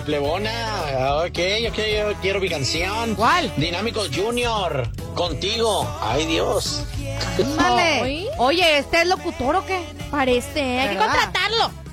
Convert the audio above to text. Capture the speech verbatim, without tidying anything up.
plebona. Ok, ok, yo quiero mi canción. ¿Cuál? Dinámicos Junior. Contigo. Ay, Dios. Vale. Oye, ¿este es locutor o qué? Parece, hay que ¿Verdad? contratarlo.